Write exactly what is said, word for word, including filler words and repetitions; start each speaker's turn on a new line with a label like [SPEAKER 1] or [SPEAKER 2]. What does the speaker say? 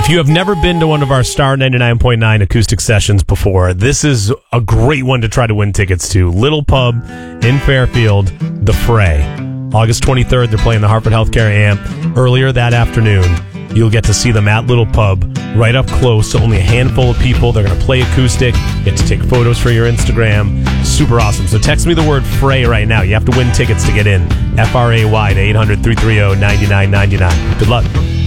[SPEAKER 1] If you have never been to one of our Star ninety-nine point nine acoustic sessions before, this is a great one to try to win tickets to. Little Pub in Fairfield, The Fray. August twenty-third, they're playing the Hartford Healthcare Amp. Earlier that afternoon, you'll get to see them at Little Pub right up close. So only a handful of people. They're going to play acoustic. Get to take photos for your Instagram. Super awesome. So text me the word Fray right now. You have to win tickets to get in. F R A Y to eight hundred, three three zero, nine nine nine nine. Good luck.